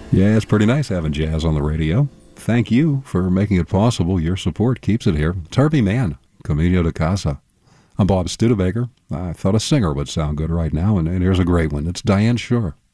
Yeah, it's pretty nice having jazz on the radio. Thank you for making it possible. Your support keeps it here. It's Herbie Mann, Camino de Casa. I'm Bob Studebaker. I thought a singer would sound good right now, and here's a great one. It's Diane Shore.